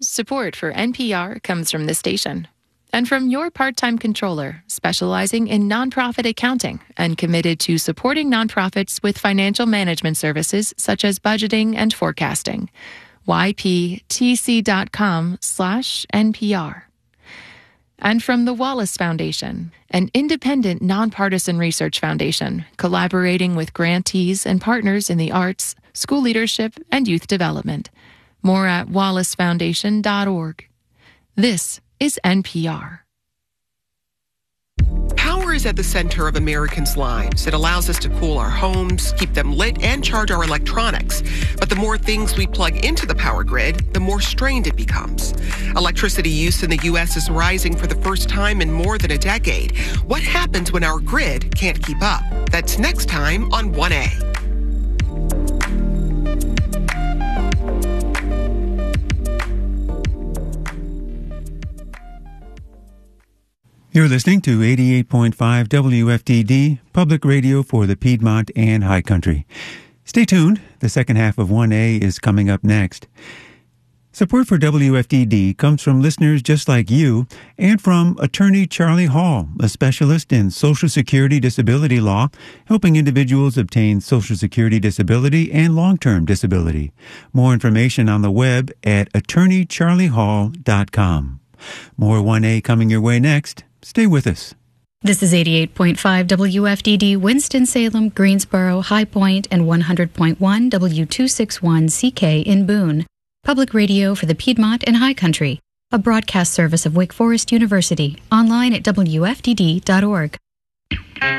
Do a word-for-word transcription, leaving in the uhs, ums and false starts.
Support for N P R comes from the station and from your part-time controller specializing in nonprofit accounting and committed to supporting nonprofits with financial management services such as budgeting and forecasting. Y P T C dot com slash N P R. And from the Wallace Foundation, an independent nonpartisan research foundation collaborating with grantees and partners in the arts, school leadership, and youth development. More at wallace foundation dot org. This is N P R. Power is at the center of Americans' lives. It allows us to cool our homes, keep them lit, and charge our electronics. But the more things we plug into the power grid, the more strained it becomes. Electricity use in the U S is rising for the first time in more than a decade. What happens when our grid can't keep up? That's next time on one A. You're listening to eighty-eight point five W F D D, public radio for the Piedmont and High Country. Stay tuned. The second half of one A is coming up next. Support for W F D D comes from listeners just like you and from attorney Charlie Hall, a specialist in Social Security disability law, helping individuals obtain Social Security disability and long-term disability. More information on the web at attorney charlie hall dot com. More one A coming your way next. Stay with us. This is eighty-eight point five W F D D, Winston-Salem, Greensboro, High Point, and one hundred point one W two sixty-one C K in Boone. Public radio for the Piedmont and High Country. A broadcast service of Wake Forest University. Online at W F D D dot org.